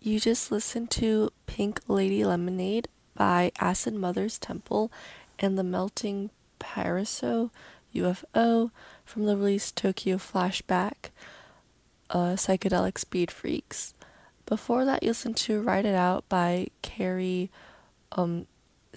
You just listened to Pink Lady Lemonade by Acid Mother's Temple and the Melting Paraiso UFO from the release Tokyo Flashback, Psychedelic Speed Freaks. Before that, you listened to Write It Out by Carrie, um,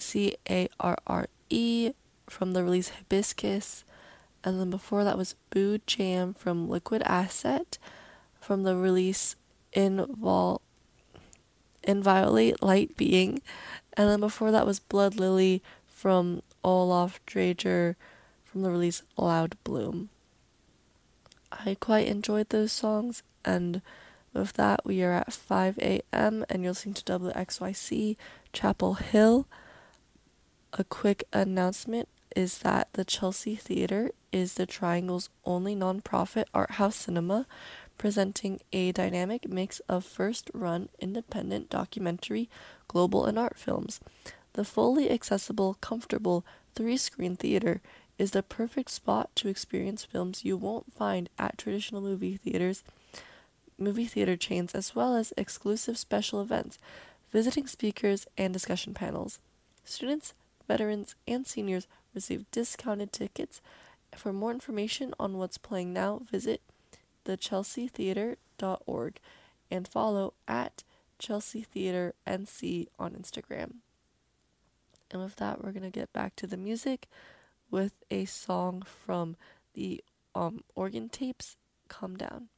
Carre, from the release Hibiscus. And then before that was Boo Jam from Liquid Asset from the release Invol Inviolate Light Being. And then before that was Blood Lily from Olaf Drager from the release Loud Bloom. I quite enjoyed those songs, and with that, we are at 5 a.m. and you're listening to WXYC Chapel Hill. A quick announcement is that the Chelsea Theatre is the Triangle's only nonprofit art house cinema, presenting a dynamic mix of first-run independent documentary, global, and art films. The fully accessible, comfortable three-screen theater is the perfect spot to experience films you won't find at traditional movie theater chains, as well as exclusive special events, visiting speakers, and discussion panels. Students, veterans, and seniors receive discounted tickets. For more information on what's playing now, visit thechelseatheater.org and follow at Chelsea Theater NC on Instagram. And with that, we're going to get back to the music with a song from the organ tapes, Calm Down.